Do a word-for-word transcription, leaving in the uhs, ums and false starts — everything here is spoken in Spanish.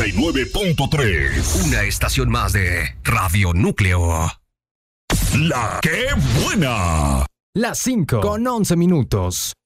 noventa y nueve punto tres. Una estación más de Radio Núcleo. La que buena. Las cinco con once minutos.